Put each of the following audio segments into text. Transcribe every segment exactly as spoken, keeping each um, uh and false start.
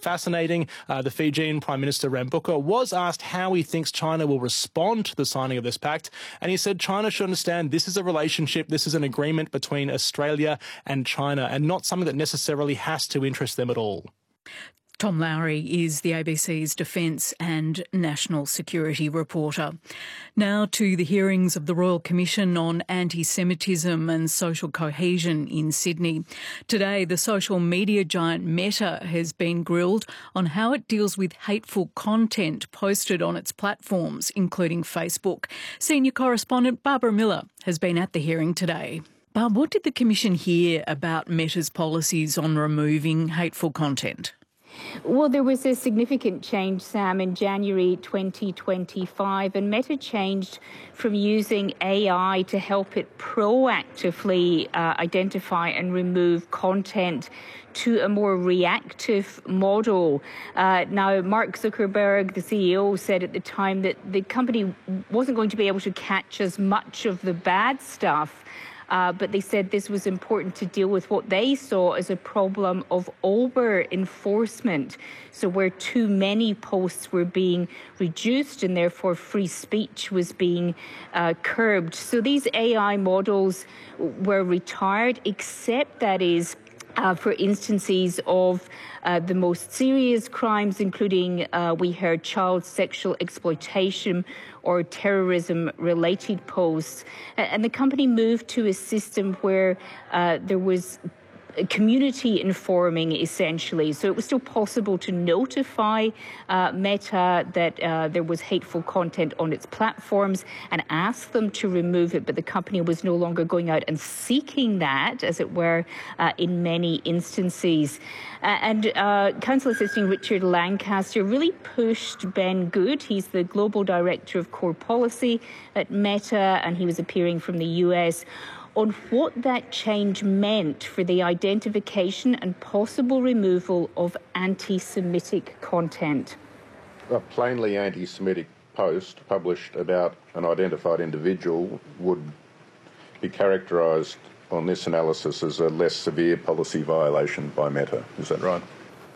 fascinating. Uh, the Fijian Prime Minister Rabuka was asked how he thinks China will respond to the signing of this pact, and he said China should understand this is a relationship, this is an agreement between Australia and China, and not something that necessarily has to interest them at all. Tom Lowry is the A B C's Defence and National Security reporter. Now to the hearings of the Royal Commission on Anti-Semitism and Social Cohesion in Sydney. Today, the social media giant Meta has been grilled on how it deals with hateful content posted on its platforms, including Facebook. Senior correspondent Barbara Miller has been at the hearing today. Barb, what did the Commission hear about Meta's policies on removing hateful content? Well, there was a significant change, Sam, in January twenty twenty-five, and Meta changed from using A I to help it proactively uh, identify and remove content to a more reactive model. Uh, now, Mark Zuckerberg, the C E O, said at the time that the company wasn't going to be able to catch as much of the bad stuff. Uh, but they said this was important to deal with what they saw as a problem of over-enforcement. So where too many posts were being reduced and therefore free speech was being uh, curbed. So these A I models were retired, except that is Uh, for instances of uh, the most serious crimes, including, uh, we heard, child sexual exploitation or terrorism-related posts. And the company moved to a system where uh, there was community informing, essentially. So it was still possible to notify uh, Meta that uh, there was hateful content on its platforms and ask them to remove it, but the company was no longer going out and seeking that, as it were, uh, in many instances. Uh, and uh, Counsel Assisting Richard Lancaster really pushed Ben Good. He's the Global Director of Core Policy at Meta, and he was appearing from the U S, on what that change meant for the identification and possible removal of anti-Semitic content. A plainly anti-Semitic post published about an identified individual would be characterised on this analysis as a less severe policy violation by Meta. Is that right?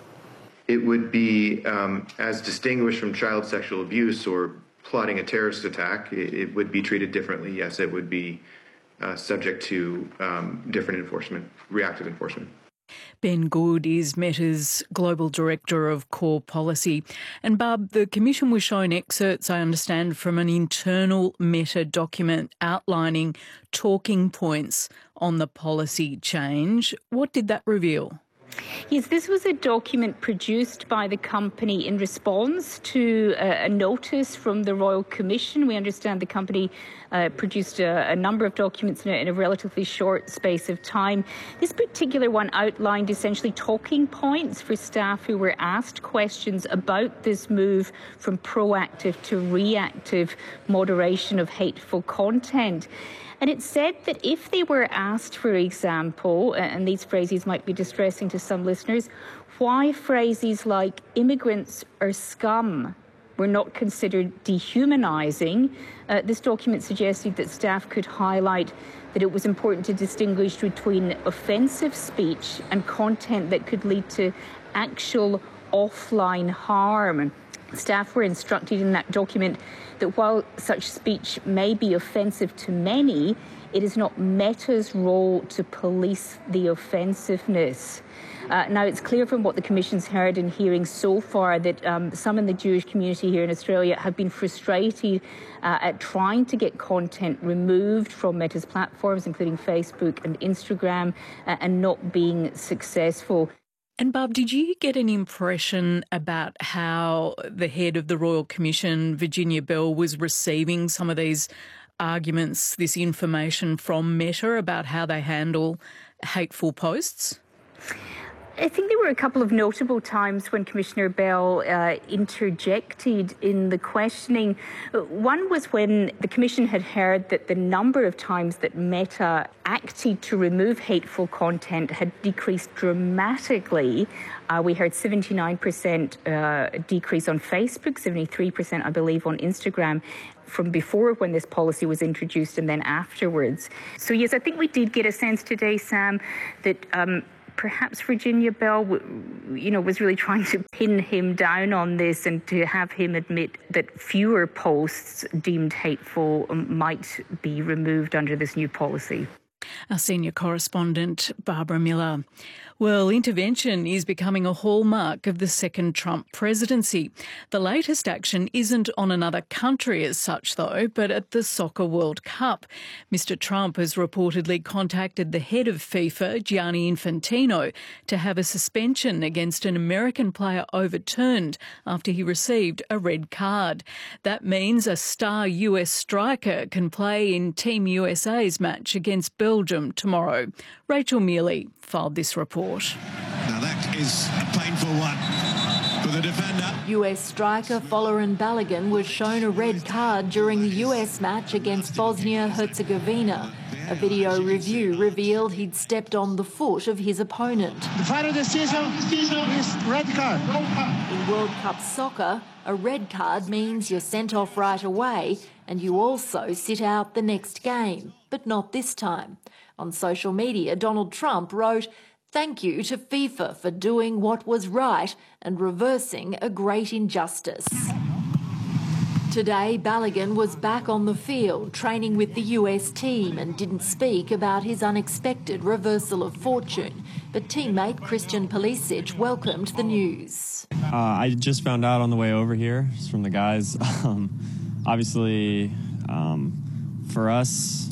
It would be, um, as distinguished from child sexual abuse or plotting a terrorist attack, it, it would be treated differently. Yes, it would be Uh, subject to um, different enforcement, reactive enforcement. Ben Good is Meta's Global Director of Core Policy. And Barb, the Commission was shown excerpts, I understand, from an internal Meta document outlining talking points on the policy change. What did that reveal? Yes, this was a document produced by the company in response to a, a notice from the Royal Commission. We understand the company uh, produced a, a number of documents in a, in a relatively short space of time. This particular one outlined essentially talking points for staff who were asked questions about this move from proactive to reactive moderation of hateful content. And it said that if they were asked, for example, and these phrases might be distressing to some listeners, why phrases like immigrants are scum were not considered dehumanising, uh, this document suggested that staff could highlight that it was important to distinguish between offensive speech and content that could lead to actual offline harm. Staff were instructed in that document that while such speech may be offensive to many, it is not Meta's role to police the offensiveness. Uh, now, it's clear from what the Commission's heard in hearings so far that um, some in the Jewish community here in Australia have been frustrated uh, at trying to get content removed from Meta's platforms, including Facebook and Instagram, uh, and not being successful. And Barb, did you get an impression about how the head of the Royal Commission, Virginia Bell, was receiving some of these arguments, this information from Meta about how they handle hateful posts? I think there were a couple of notable times when Commissioner Bell uh, interjected in the questioning. One was when the Commission had heard that the number of times that Meta acted to remove hateful content had decreased dramatically. Uh, we heard seventy-nine percent uh, decrease on Facebook, seventy-three percent, I believe, on Instagram, from before when this policy was introduced and then afterwards. So, yes, I think we did get a sense today, Sam, that um, perhaps Virginia Bell, you know, was really trying to pin him down on this and to have him admit that fewer posts deemed hateful might be removed under this new policy. Our senior correspondent, Barbara Miller. Well, intervention is becoming a hallmark of the second Trump presidency. The latest action isn't on another country as such, though, but at the Soccer World Cup. Mister Trump has reportedly contacted the head of FIFA, Gianni Infantino, to have a suspension against an American player overturned after he received a red card. That means a star U S striker can play in Team U S A's match against Belgium tomorrow. Rachel Mealy filed this report. Now that is a painful one for the defender. U S striker Folarin Balogun was shown a red card during the U S match against Bosnia-Herzegovina. A video review revealed he'd stepped on the foot of his opponent. The final decision is red card. In World Cup soccer, a red card means you're sent off right away and you also sit out the next game, but not this time. On social media, Donald Trump wrote, "Thank you to FIFA for doing what was right and reversing a great injustice." Today, Balogun was back on the field, training with the U S team and didn't speak about his unexpected reversal of fortune. But teammate Christian Pulisic welcomed the news. Uh, I just found out on the way over here, just from the guys. Um, obviously, um, for us,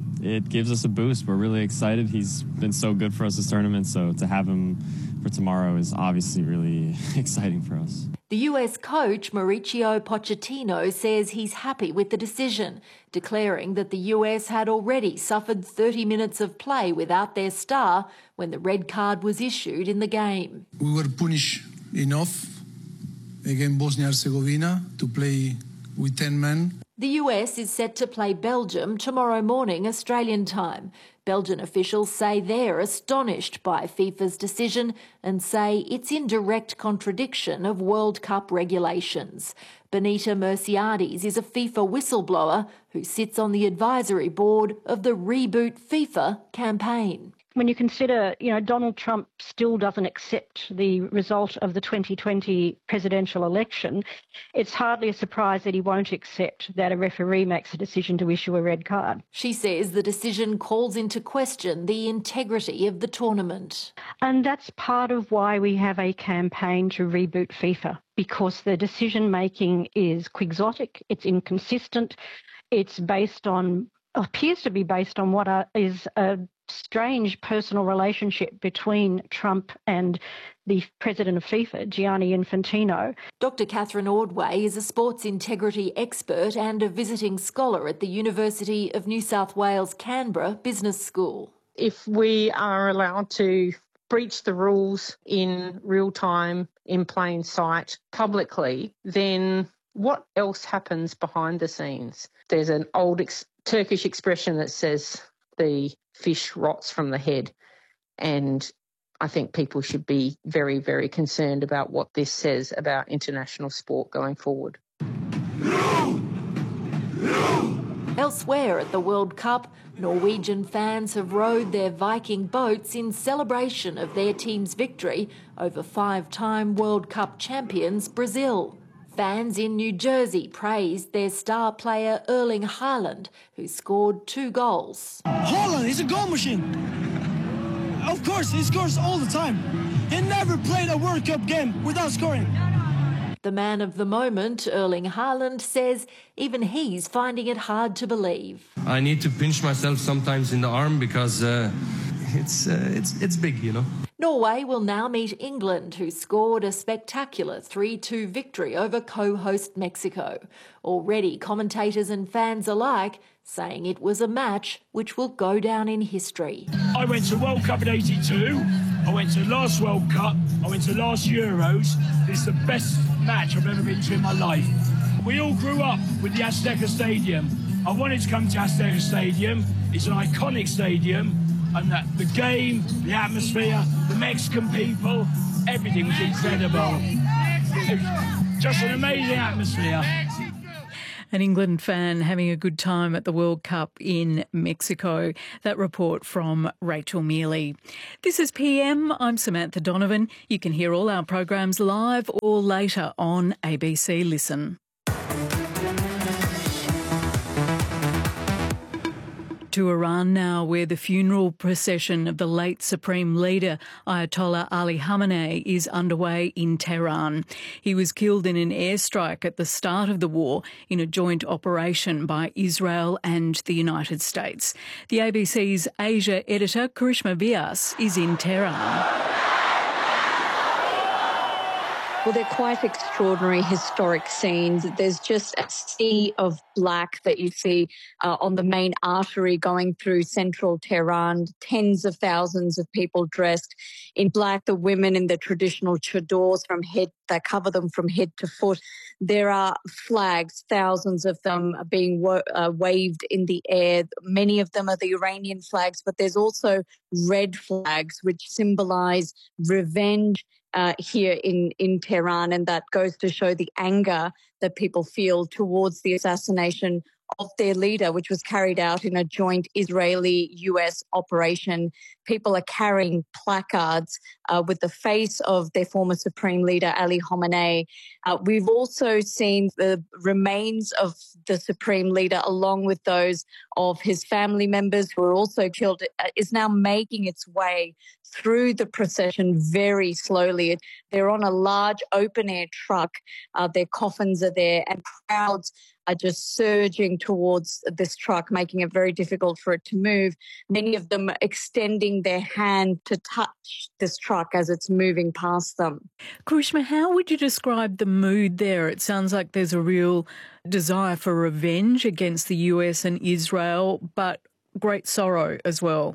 it gives us a boost. We're really excited. He's been so good for us this tournament, so to have him for tomorrow is obviously really exciting for us. The U S coach Mauricio Pochettino says he's happy with the decision, declaring that the U S had already suffered thirty minutes of play without their star when the red card was issued in the game. We were punished enough against Bosnia-Herzegovina to play with ten men. The U S is set to play Belgium tomorrow morning Australian time. Belgian officials say they're astonished by FIFA's decision and say it's in direct contradiction of World Cup regulations. Benita Merciades is a FIFA whistleblower who sits on the advisory board of the Reboot FIFA campaign. When you consider, you know, Donald Trump still doesn't accept the result of the twenty twenty presidential election, it's hardly a surprise that he won't accept that a referee makes a decision to issue a red card. She says the decision calls into question the integrity of the tournament. And that's part of why we have a campaign to reboot FIFA, because the decision-making is quixotic, it's inconsistent, it's based on, appears to be based on what are, is a strange personal relationship between Trump and the president of FIFA, Gianni Infantino. Doctor Catherine Ordway is a sports integrity expert and a visiting scholar at the University of New South Wales, Canberra Business School. If we are allowed to breach the rules in real time, in plain sight, publicly, then what else happens behind the scenes? There's an old ex- Turkish expression that says the fish rots from the head, and I think people should be very, very concerned about what this says about international sport going forward. Elsewhere at the World Cup, Norwegian fans have rowed their Viking boats in celebration of their team's victory over five-time World Cup champions Brazil. Fans in New Jersey praised their star player Erling Haaland, who scored two goals. Haaland is a goal machine. Of course, he scores all the time. He never played a World Cup game without scoring. The man of the moment, Erling Haaland, says even he's finding it hard to believe. I need to pinch myself sometimes in the arm because uh, it's, uh, it's, it's big, you know. Norway will now meet England, who scored a spectacular three two victory over co-host Mexico. Already commentators and fans alike saying it was a match which will go down in history. I went to World Cup in eighty-two, I went to last World Cup, I went to last Euros. This is the best match I've ever been to in my life. We all grew up with the Azteca Stadium. I wanted to come to Azteca Stadium. It's an iconic stadium. And that the game, the atmosphere, the Mexican people, everything was incredible. Just an amazing atmosphere. An England fan having a good time at the World Cup in Mexico. That report from Rachel Mealy. This is P M. I'm Samantha Donovan. You can hear all our programs live or later on A B C Listen. To Iran now, where the funeral procession of the late Supreme Leader Ayatollah Ali Khamenei is underway in Tehran. He was killed in an airstrike at the start of the war in a joint operation by Israel and the United States. The A B C's Asia editor Karishma Vyas is in Tehran. Well, they're quite extraordinary historic scenes. There's just a sea of black that you see uh, on the main artery going through central Tehran. Tens of thousands of people dressed in black. The women in the traditional chadors from head, that cover them from head to foot. There are flags, thousands of them are being wa- uh, waved in the air. Many of them are the Iranian flags, but there's also red flags which symbolise revenge Uh, here in, in Tehran, and that goes to show the anger that people feel towards the assassination of their leader, which was carried out in a joint Israeli-U S operation. People are carrying placards uh, with the face of their former Supreme Leader, Ali Khamenei. Uh, we've also seen the remains of the Supreme Leader, along with those of his family members who were also killed, uh, is now making its way through the procession very slowly. They're on a large open-air truck. Uh, their coffins are there, and crowds are just surging towards this truck, making it very difficult for it to move. Many of them extending their hand to touch this truck as it's moving past them. Karishma, how would you describe the mood there? It sounds like there's a real desire for revenge against the U S and Israel, but great sorrow as well.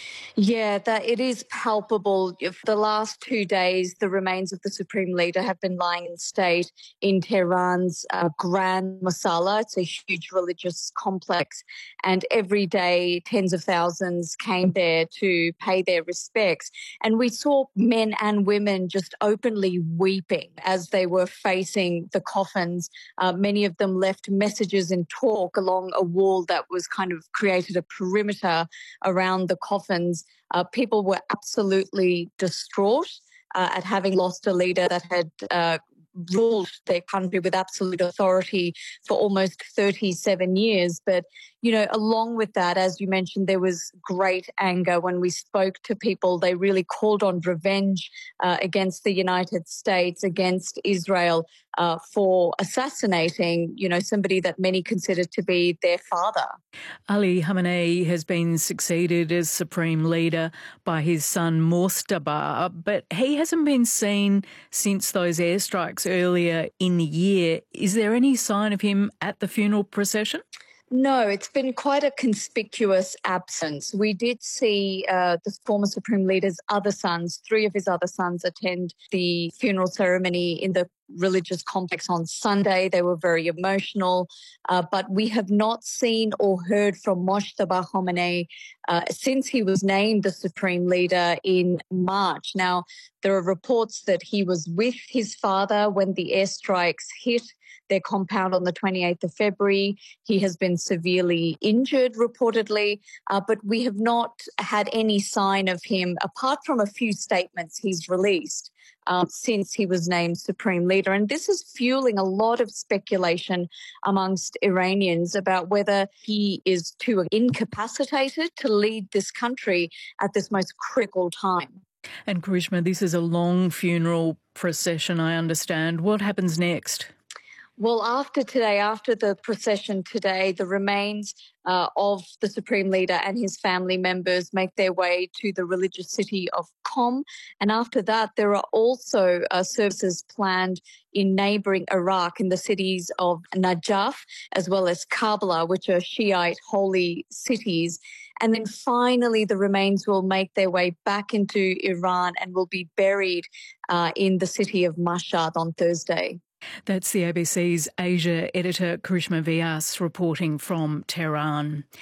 Yeah, that it is palpable. For the last two days, the remains of the Supreme Leader have been lying in state in Tehran's uh, Grand Masala. It's a huge religious complex, and every day tens of thousands came there to pay their respects. And we saw men and women just openly weeping as they were facing the coffins. Uh, many of them left messages and talk along a wall that was kind of created a perimeter around the coffins. Uh, people were absolutely distraught uh, at having lost a leader that had uh, ruled their country with absolute authority for almost thirty-seven years. But, you know, along with that, as you mentioned, there was great anger. When we spoke to people, they really called on revenge uh, against the United States, against Israel, uh, for assassinating, you know, somebody that many considered to be their father. Ali Khamenei has been succeeded as Supreme Leader by his son Mostabah, but he hasn't been seen since those airstrikes earlier in the year. Is there any sign of him at the funeral procession? No, it's been quite a conspicuous absence. We did see uh, the former Supreme Leader's other sons, three of his other sons, attend the funeral ceremony in the religious complex on Sunday. They were very emotional, uh, but we have not seen or heard from Mostabah Khamenei uh, since he was named the Supreme Leader in March. Now, there are reports that he was with his father when the airstrikes hit their compound on the twenty-eighth of February. He has been severely injured, reportedly, uh, but we have not had any sign of him, apart from a few statements he's released um, since he was named Supreme Leader. And this is fueling a lot of speculation amongst Iranians about whether he is too incapacitated to lead this country at this most critical time. And Karishma, this is a long funeral procession, I understand. What happens next? Well, after today, after the procession today, the remains uh, of the Supreme Leader and his family members make their way to the religious city of Qom. And after that, there are also uh, services planned in neighbouring Iraq, in the cities of Najaf, as well as Karbala, which are Shiite holy cities. And then finally, the remains will make their way back into Iran and will be buried uh, in the city of Mashhad on Thursday. That's the A B C's Asia editor Karishma Vyas reporting from Tehran.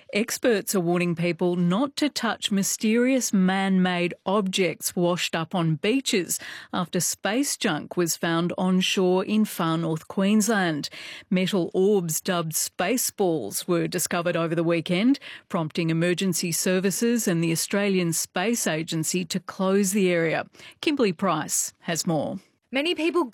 Experts are warning people not to touch mysterious man-made objects washed up on beaches after space junk was found onshore in far north Queensland. Metal orbs dubbed space balls were discovered over the weekend, prompting emergency services and the Australian Space Agency to close the area. Kimberly Price has more. Many people